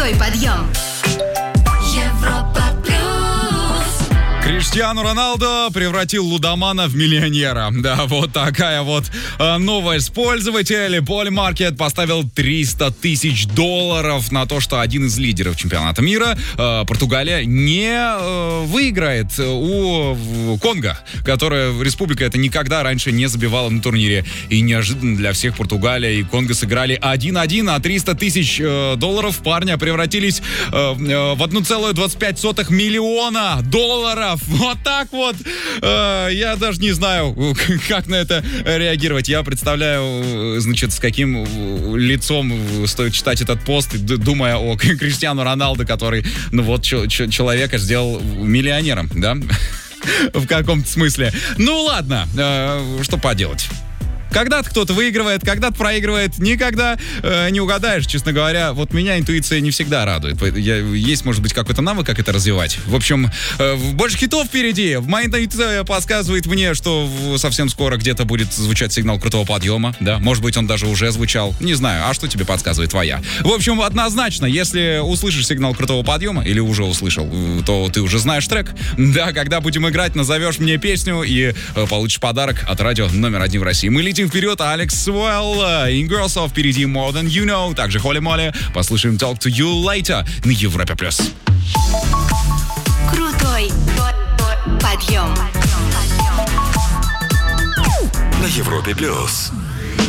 Крутой подъем. Европа плюс. Криштиану Роналдо превратил лудомана в миллионера. Да, вот такая вот новость. Пользователь Polymarket поставил $300 тысяч на то, что один из лидеров чемпионата мира, Португалия, не выиграет у Конго, которая республика это никогда раньше не забивала на турнире. И неожиданно для всех Португалия и Конго сыграли 1-1, а $300 тысяч парня превратились в 1,25 миллиона долларов. Вот так вот. Я даже не знаю, как на это реагировать. Я представляю, значит, с каким лицом стоит читать этот пост, думая о Криштиану Роналдо, который, ну вот, человека сделал миллионером, да? В каком-то смысле. Ну ладно, что поделать. Когда-то кто-то выигрывает, когда-то проигрывает. Никогда не угадаешь, честно говоря. Вот меня интуиция не всегда радует. Есть, может быть, какой-то навык, как это развивать. В общем, больше хитов впереди. Моя интуиция подсказывает мне, что совсем скоро где-то будет звучать сигнал крутого подъема. Да, может быть, он даже уже звучал. Не знаю, а что тебе подсказывает твоя? В общем, однозначно, если услышишь сигнал крутого подъема, или уже услышал, то ты уже знаешь трек. Да, когда будем играть, назовешь мне песню и получишь подарок от радио номер 1 в России. Мы летим вперед, Алекс Суэлл, In Girls Off, впереди More Than You Know, также Холли Молли. Послушаем Talk to You Later на Европе+. Крутой подъем. На Европе+.